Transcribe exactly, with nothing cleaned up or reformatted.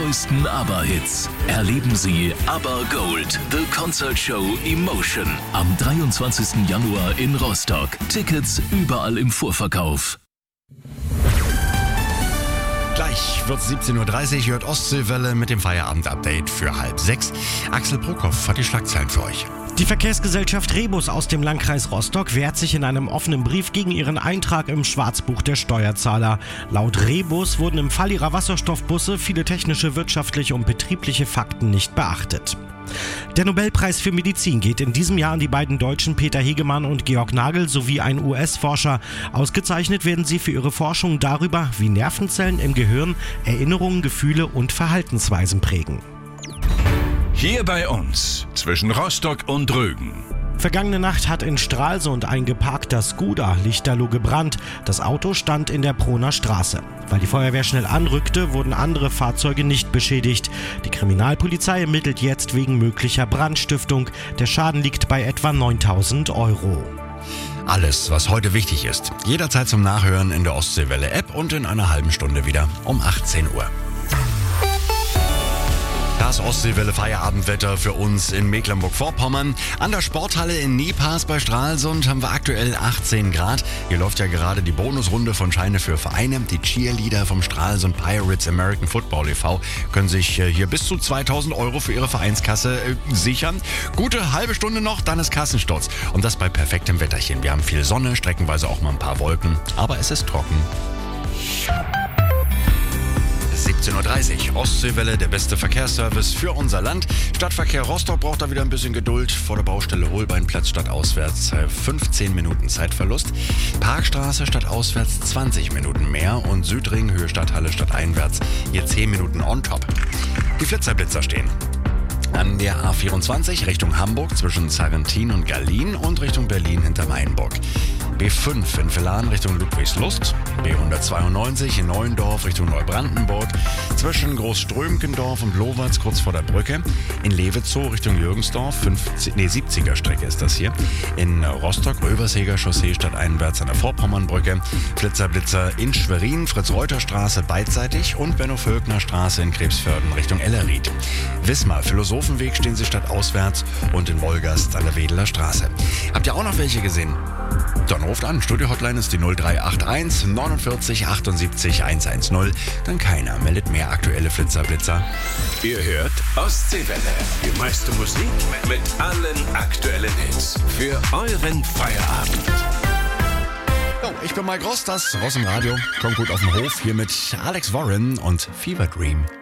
neuesten ABBA-Hits. Erleben Sie ABBA Gold, The Concert Show Emotion. Am dreiundzwanzigsten Januar in Rostock. Tickets überall im Vorverkauf. Gleich wird es siebzehn Uhr dreißig, hört Ostseewelle mit dem Feierabend-Update für halb sechs. Axel Brockhoff hat die Schlagzeilen für euch. Die Verkehrsgesellschaft Rebus aus dem Landkreis Rostock wehrt sich in einem offenen Brief gegen ihren Eintrag im Schwarzbuch der Steuerzahler. Laut Rebus wurden im Fall ihrer Wasserstoffbusse viele technische, wirtschaftliche und betriebliche Fakten nicht beachtet. Der Nobelpreis für Medizin geht in diesem Jahr an die beiden Deutschen Peter Hegemann und Georg Nagel sowie ein U S-Forscher. Ausgezeichnet werden sie für ihre Forschung darüber, wie Nervenzellen im Gehirn Erinnerungen, Gefühle und Verhaltensweisen prägen. Hier bei uns, zwischen Rostock und Rügen. Vergangene Nacht hat in Stralsund ein geparkter Skoda lichterloh gebrannt. Das Auto stand in der Prohner Straße. Weil die Feuerwehr schnell anrückte, wurden andere Fahrzeuge nicht beschädigt. Die Kriminalpolizei ermittelt jetzt wegen möglicher Brandstiftung. Der Schaden liegt bei etwa neuntausend Euro. Alles, was heute wichtig ist, jederzeit zum Nachhören in der Ostseewelle-App und in einer halben Stunde wieder um achtzehn Uhr. Das Ostseewelle-Feierabendwetter für uns in Mecklenburg-Vorpommern. An der Sporthalle in Niepaß bei Stralsund haben wir aktuell achtzehn Grad. Hier läuft ja gerade die Bonusrunde von Scheine für Vereine. Die Cheerleader vom Stralsund Pirates American Football e V können sich hier bis zu zweitausend Euro für ihre Vereinskasse äh, sichern. Gute halbe Stunde noch, dann ist Kassensturz. Und das bei perfektem Wetterchen. Wir haben viel Sonne, streckenweise auch mal ein paar Wolken, aber es ist trocken. siebzehn Uhr dreißig, Ostseewelle, der beste Verkehrsservice für unser Land. Stadtverkehr Rostock braucht da wieder ein bisschen Geduld. Vor der Baustelle Holbeinplatz stadtauswärts fünfzehn Minuten Zeitverlust. Parkstraße stadtauswärts zwanzig Minuten mehr. Und Südring, Höhe Stadthalle stadteinwärts hier zehn Minuten on top. Die Flitzerblitzer stehen an der A vierundzwanzig Richtung Hamburg zwischen Sarrentin und Gallien und Richtung Berlin hinter Mainburg. B fünf in Villan Richtung Ludwigslust, B hundertzweiundneunzig in Neuendorf Richtung Neubrandenburg, zwischen Großströmkendorf und Lowatz kurz vor der Brücke, in Lewezow Richtung Jürgensdorf, fünfzig, nee, siebziger Strecke ist das hier, in Rostock Röverseger Chaussee stadteinwärts an der Vorpommernbrücke, Flitzerblitzer in Schwerin, Fritz-Reuter-Straße beidseitig und Benno-Völkner-Straße in Krebsvörden Richtung Ellerried. Wismar Philosophenweg stehen sie stadtauswärts und in Wolgast an der Wedeler Straße. Habt ihr auch noch welche gesehen? Dann ruft an. Studio-Hotline ist die null drei acht eins neunundvierzig achtundsiebzig hundertzehn. Dann keiner meldet mehr aktuelle Flitzerblitzer. Ihr hört Ostseewelle. Die meiste Musik mit allen aktuellen Hits. Für euren Feierabend. Oh, ich bin Mike Ross, das Ross im Radio. Kommt gut auf den Hof hier mit Alex Warren und Fever Dream.